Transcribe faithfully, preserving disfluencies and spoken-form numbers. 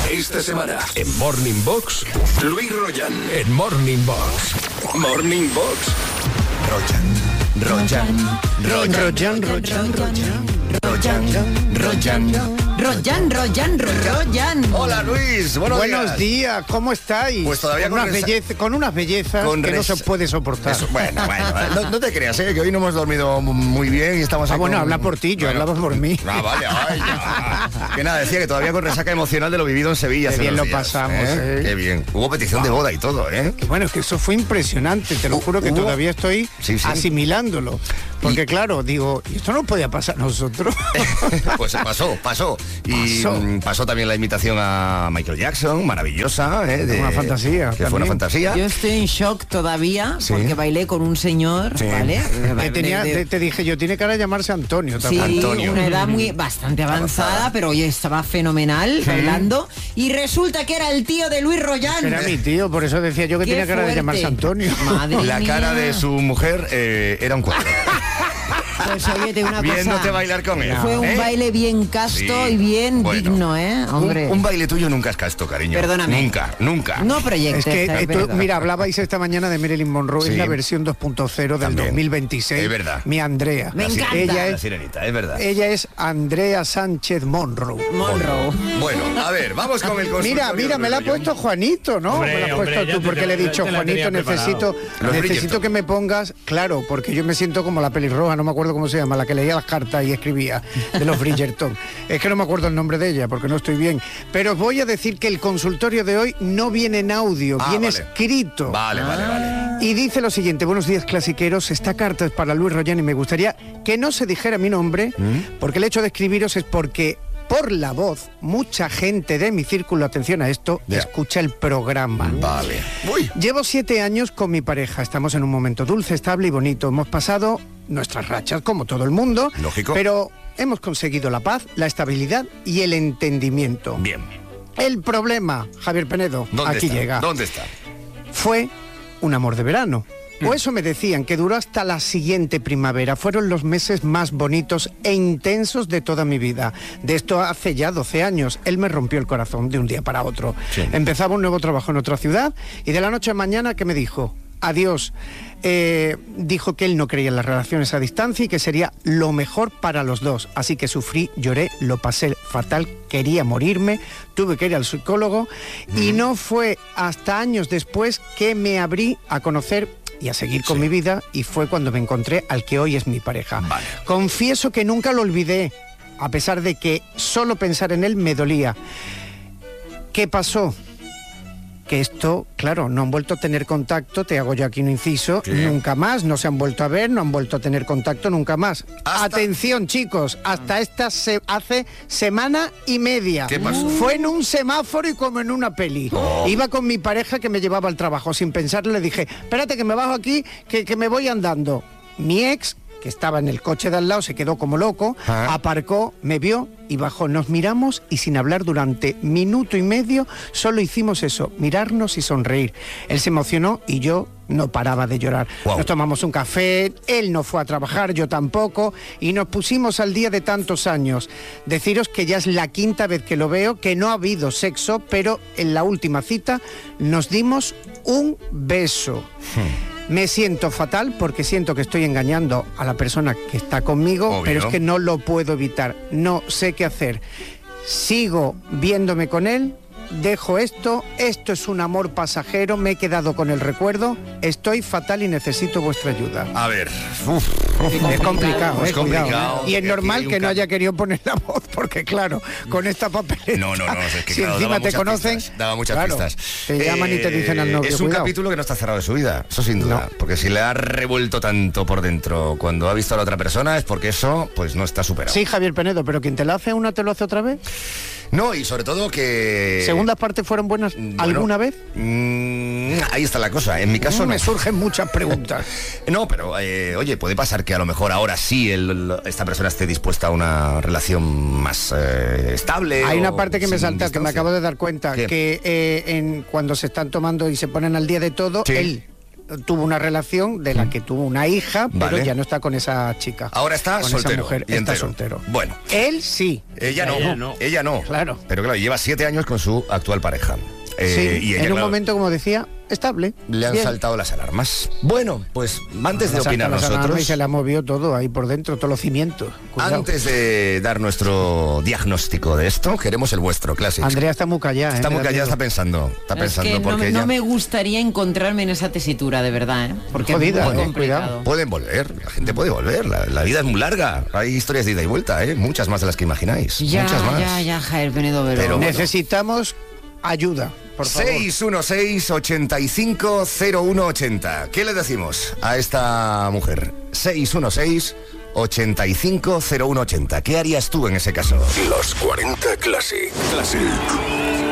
Esta semana, en Morning Box, Luis Royan. En Morning Box. Morning Box. Royan. Royan. Royan. Royan, Royan, Royan. Royan, Royan. Royan, Royan, Royan. Hola Luis, buenos, Buenos días. días, ¿cómo estáis? Pues todavía con, con unas resa- belleza, con unas bellezas Con que res- no se puede soportar. Eso, bueno, bueno, no, no te creas, ¿eh? Que hoy no hemos dormido muy bien y estamos Ah, ahí bueno, con- habla por ti, yo Bueno. hablaba por mí. Ah, vale, ay, ya. Que nada, decía que todavía con resaca emocional de lo vivido en Sevilla. Qué hace bien unos lo días, pasamos, ¿eh? ¿eh? Qué bien. Hubo petición de boda y todo, ¿eh? Bueno, es que eso fue impresionante, te lo juro que Hubo- todavía estoy Sí, sí. asimilándolo. Porque Y- claro, digo, ¿y esto no podía pasar a nosotros? Pues pasó, pasó. Y Pasó. mm, pasó también la invitación a Michael Jackson, maravillosa, ¿eh? De- Una fantasía, Que fue también. una fantasía. Yo estoy en shock todavía Sí. porque bailé con un señor, Sí. ¿vale? Que tenía, De- de- te, te dije yo, tiene cara de llamarse Antonio. ¿te Sí, acuerdas? Antonio. una edad muy bastante avanzada, Avanzada. pero oye, estaba fenomenal bailando y resulta que era el tío de Luis Royan. Era mi tío, por eso decía yo que Qué tenía cara de fuerte. llamarse Antonio. Madre La mía. cara de su mujer eh, era un cuadro. Pues oye, te digo una Viéndote cosa. bailar con él. Fue un ¿eh? baile bien casto Sí. y bien Bueno. digno, ¿eh? Hombre. Un, un baile tuyo nunca es casto, cariño. Perdóname. Nunca, nunca. No proyectes. Es que, ¿sabes? eh, tú, Perdón. mira, hablabais esta mañana de Marilyn Monroe, Sí. es la versión dos punto cero del También. dos mil veintiséis. Es verdad. Mi Andrea. Me La encanta. sirenita, Ella la es, sirenita, es verdad. ella es Andrea Sánchez Monroe. Monroe. Bueno, a ver, vamos con el consultorio. Mira, mira, me la ha Luis Royan. puesto Juanito, ¿no? Hombre, me la has hombre, puesto ya tú te- porque te- le he dicho, te la Juanito, tenía necesito, Los necesito Bridgerton. que me pongas, claro, porque yo me siento como la pelirroja, no me acuerdo cómo se llama, la que leía las cartas y escribía de los Bridgerton. Es que no me acuerdo el nombre de ella porque no estoy bien. Pero os voy a decir que el consultorio de hoy no viene en audio, Ah, viene vale. escrito. Vale, vale, vale. Y dice lo siguiente: buenos días clasiqueros, esta carta es para Luis Royan y me gustaría que no se dijera mi nombre, porque el hecho de escribiros es porque por la voz mucha gente de mi círculo, atención a esto, Ya. escucha el programa. Vale. Uy. Llevo siete años con mi pareja, estamos en un momento dulce, estable y bonito. Hemos pasado nuestras rachas como todo el mundo, Lógico. pero hemos conseguido la paz, la estabilidad y el entendimiento. Bien. El problema, Javier Penedo, ¿Dónde aquí está? llega, ¿Dónde está? fue un amor de verano. O eso me decían, que duró hasta la siguiente primavera. Fueron los meses más bonitos e intensos de toda mi vida. De esto hace ya doce años. Él me rompió el corazón de un día para otro. Sí. Empezaba un nuevo trabajo en otra ciudad y de la noche a mañana, ¿qué me dijo? Adiós. Eh, dijo que él no creía en las relaciones a distancia y que sería lo mejor para los dos. Así que sufrí, lloré, lo pasé fatal, quería morirme, tuve que ir al psicólogo y no fue hasta años después que me abrí a conocer y a seguir con Sí. mi vida, y fue cuando me encontré al que hoy es mi pareja. Vale. Confieso que nunca lo olvidé, a pesar de que solo pensar en él me dolía. ¿Qué pasó? Que esto, claro, no han vuelto a tener contacto, te hago yo aquí un inciso, Sí. nunca más, no se han vuelto a ver, no han vuelto a tener contacto nunca más. Hasta- Atención, chicos, hasta esta se hace semana y media. ¿Qué pasó? Fue en un semáforo y como en una peli. Oh. Iba con mi pareja que me llevaba al trabajo, sin pensar le dije, espérate que me bajo aquí, que, que me voy andando. Mi ex, que estaba en el coche de al lado, se quedó como loco, Ah. aparcó, me vio y bajó. Nos miramos y sin hablar durante minuto y medio solo hicimos eso, mirarnos y sonreír. Él se emocionó y yo no paraba de llorar. Guau. Nos tomamos un café, él no fue a trabajar, yo tampoco, y nos pusimos al día de tantos años. Deciros que ya es la quinta vez que lo veo, que no ha habido sexo, pero en la última cita nos dimos un beso. Me siento fatal porque siento que estoy engañando a la persona que está conmigo, Obvio. pero es que no lo puedo evitar. No sé qué hacer. Sigo viéndome con él, dejo esto, esto es un amor pasajero, me he quedado con el recuerdo, estoy fatal y necesito vuestra ayuda. A ver. Uf. Es complicado, Es eh, cuidado. complicado, Y es porque normal aquí hay un que no ca- haya querido poner la voz, porque claro, con esta papeleta, No, no, no, es que si claro, encima daba te muchas conocen, pistas, daba muchas claro, pistas. te llaman y te dicen al novio, Es un cuidado. capítulo que no está cerrado de su vida, eso sin duda. No. Porque si le ha revuelto tanto por dentro cuando ha visto a la otra persona es porque eso pues no está superado. Sí, Javier Penedo, pero quien te lo hace una te lo hace otra vez. No, y sobre todo que... ¿Segundas partes fueron buenas bueno, alguna vez? mm, ahí está la cosa, en mi caso no. Me surgen muchas preguntas. No, pero eh, oye, puede pasar que a lo mejor ahora sí el- el- esta persona esté dispuesta a una relación más eh, estable. Hay una o parte que me sin salta, que me distancia. acabo de dar cuenta, ¿Qué? que eh, en, cuando se están tomando y se ponen al día de todo, Sí. él tuvo una relación de la que tuvo una hija, pero Vale. ya no está con esa chica. Ahora está con soltero. Esa mujer. y Está entero. soltero. Bueno, Él sí. ella no, Ella no. ella no. Claro. Pero claro, lleva siete años con su actual pareja. Eh, sí, y ella, en un claro, momento, como decía, estable. le han Bien. saltado las alarmas. Bueno, pues antes de Le saltan opinar las alarmas nosotros, Y se la movió todo ahí por dentro, todos los cimientos. Cuidado. antes de dar nuestro diagnóstico de esto, queremos el vuestro, Classics. Andrea está muy callada. Está ¿eh? muy Me da callada, está miedo. pensando. Está Es pensando que no, porque me- no ella... me gustaría encontrarme en esa tesitura, de verdad, ¿eh? Porque Jodida, es muy eh, complicado. cuidado. Pueden volver, la gente puede volver, la, la vida es muy larga, hay historias de ida y vuelta, ¿eh? Muchas más de las que imagináis, Ya, muchas más. ya, ya, Javier Penedo Vero. Pero bueno. Necesitamos ayuda, por favor. seis uno seis, ochenta y cinco, cero uno ochenta. ¿Qué le decimos a esta mujer? seis uno seis, ochenta y cinco, cero uno ochenta. ¿Qué harías tú en ese caso? Los cuarenta Classic. Classic.